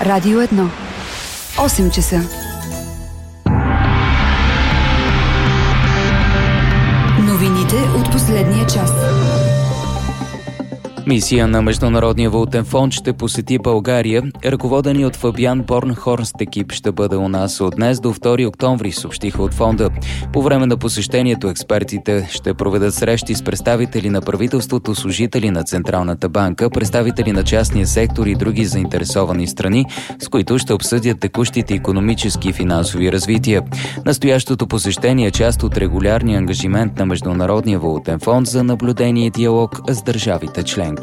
Радио 1. 8 часа. Новините от последния час. Мисия на Международния валутен фонд ще посети България. Ръководени от Фабиан Борнхорст екип ще бъде у нас от днес до 2 октомври, съобщиха от фонда. По време на посещението експертите ще проведат срещи с представители на правителството, служители на Централната банка, представители на частния сектор и други заинтересовани страни, с които ще обсъдят текущите икономически и финансови развития. Настоящото посещение е част от регулярния ангажимент на Международния валутен фонд за наблюдение и диалог с държавите членки.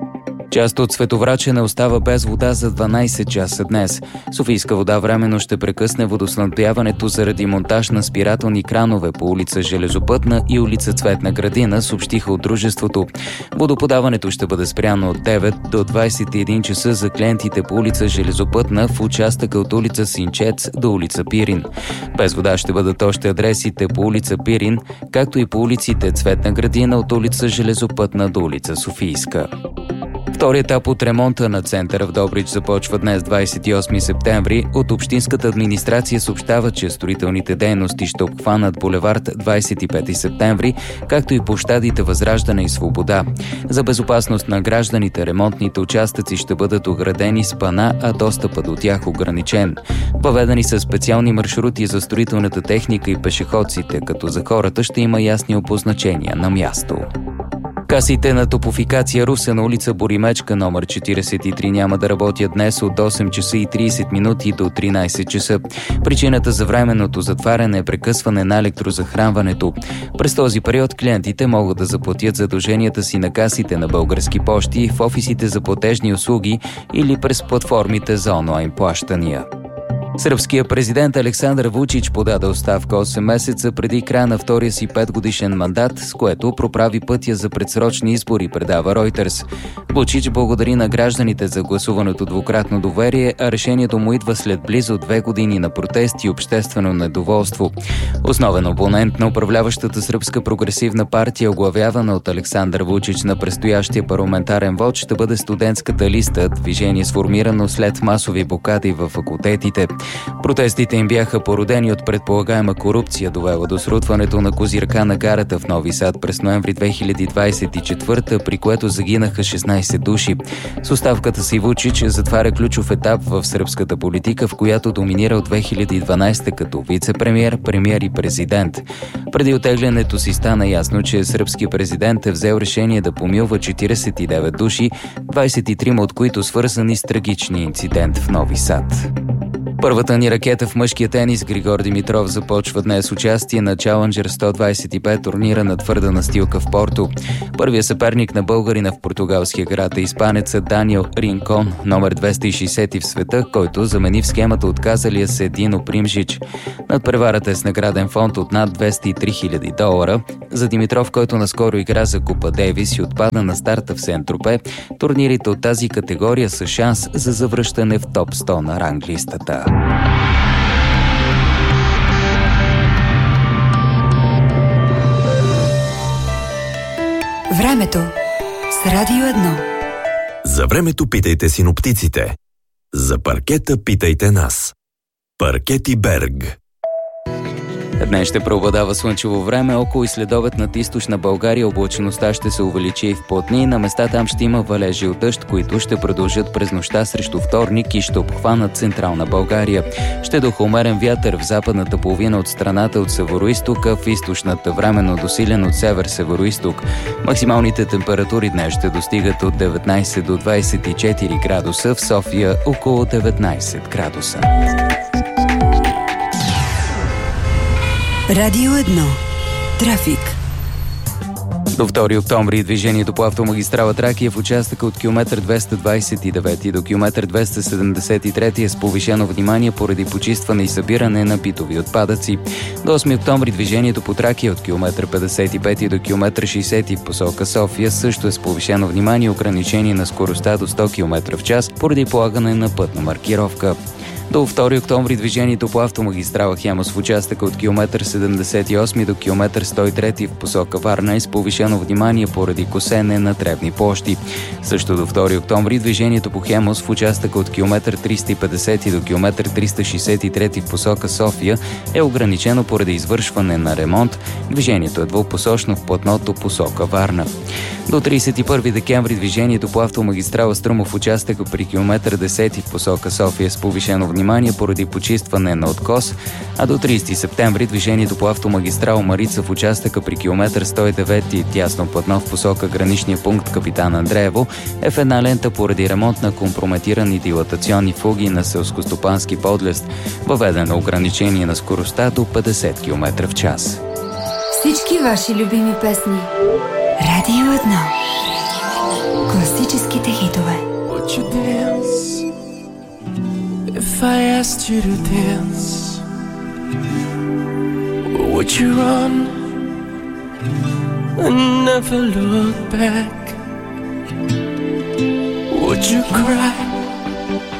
Част от Световрачене остава без вода за 12 часа днес. Софийска вода временно ще прекъсне водоснабдяването заради монтаж на спирателни кранове по улица Железопътна и улица Цветна градина, съобщиха от дружеството. Водоподаването ще бъде спряно от 9 до 21 часа за клиентите по улица Железопътна в участъка от улица Синчец до улица Пирин. Без вода ще бъдат още адресите по улица Пирин, както и по улиците Цветна градина от улица Железопътна до улица Софийска. Втори етап от ремонта на центъра в Добрич започва днес, 28 септември. От Общинската администрация съобщава, че строителните дейности ще обхванат булевард 25 септември, както и площадите Възраждане и Свобода. За безопасност на гражданите ремонтните участъци ще бъдат оградени с пана, а достъпът до тях ограничен. Въведени са специални маршрути за строителната техника и пешеходците, като за хората ще има ясни обозначения на място. Касите на Топлофикация Русе на улица Боримечка номер 43 няма да работят днес от 8 часа и 30 минути до 13 часа. Причината за временното затваряне е прекъсване на електрозахранването. През този период клиентите могат да заплатят задълженията си на касите на Български пощи, в офисите за платежни услуги или през платформите за онлайн плащания. Сръбският президент Александър Вучич подаде оставка 8 месеца преди края на втория си 5-годишен мандат, с което проправи пътя за предсрочни избори, предава Reuters. Вучич благодари на гражданите за гласуваното двукратно доверие, а решението му идва след близо 2 години на протести и обществено недоволство. Основен опонент на управляващата сръбска прогресивна партия, оглавявана от Александър Вучич на предстоящия парламентарен вод, ще бъде студентската листа, движение сформирано след масови блокади в факултетите. Протестите им бяха породени от предполагаема корупция, довела до срутването на козирка на гарата в Нови Сад през ноември 2024, при което загинаха 16 души. С оставката си Вучич затваря ключов етап в сръбската политика, в която доминира от 2012 като вице-премиер, премиер и президент. Преди оттеглянето си стана ясно, че сръбският президент е взел решение да помилва 49 души, 23 от които свързани с трагичния инцидент в Нови Сад. Първата ни ракета в мъжкия тенис Григор Димитров започва днес участие на Challenger 125 турнира на твърда настилка в Порто. Първият съперник на българина в португалския град е испанецът Даниел Ринкон, номер 260 в света, който замени в схемата отказалия се Дино Примжич. Надпреварата е с награден фонд от над $203 000. За Димитров, който наскоро игра за Купа Дейвис и отпадна на старта в Сен-Тропе, турнирите от тази категория са шанс за завръщане в топ 100 на ранглистата. Времето с Радио 1. За времето питайте синоптиците. За паркета питайте нас. Паркети Берг. Днес ще преобладава слънчево време, около и следобед над източна България облачността ще се увеличи и в плътни. На места там ще има валежи от дъжд, които ще продължат през нощта срещу вторник и ще обхванат централна България. Ще духа умерен вятър в западната половина от страната от североизтока, в източната временно досилен от север-североизток. Максималните температури днес ще достигат от 19 до 24 градуса, в София около 19 градуса. Радио 1. Трафик. До 2 октомври движението по автомагистрала Тракия в участъка от километър 229 до километър 273 е с повишено внимание поради почистване и събиране на битови отпадъци. До 8 октомври движението по Тракия от километър 55 до километър 60 в посока София също е с повишено внимание и ограничение на скоростта до 100 км в час поради полагане на пътна маркировка. До 2 октомври движението по автомагистрала Хемус в участъка от километър 78 до километър 103 в посока Варна е с повишено внимание поради косене на тревни площи. Също до 2 октомври движението по Хемус в участъка от километър 350 до километър 363 в посока София е ограничено поради извършване на ремонт. Движението е двупосочно в платното посока Варна. До 31 декември движението по автомагистрала Струмов в участъка при километър 10 в посока София с повишено внимание поради почистване на откос, а до 30 септември движението по автомагистрала Марица в участъка при километър 109 и тясно платно в посока граничния пункт Капитан Андреево е в една лента поради ремонт на компрометирани дилатационни фуги на селскостопански подлест. Въведено ограничение на скоростта до 50 км в час. Всички ваши любими песни. Радио 1. Класическите хитове. Would you dance if I asked you to dance? Would you run and never look back? Would you cry